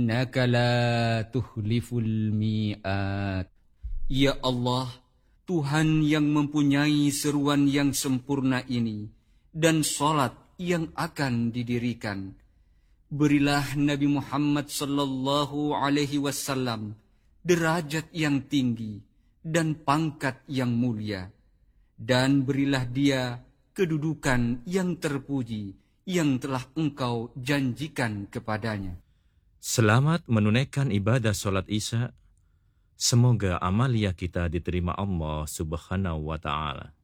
innaka la tukhliful mi'at. Ya Allah, Tuhan yang mempunyai seruan yang sempurna ini dan salat yang akan didirikan, berilah Nabi Muhammad sallallahu alaihi wasallam derajat yang tinggi dan pangkat yang mulia, dan berilah dia kedudukan yang terpuji yang telah Engkau janjikan kepadanya. Selamat menunaikan ibadah solat Isya. Semoga amalia kita diterima Allah Subhanahu wa Ta'ala.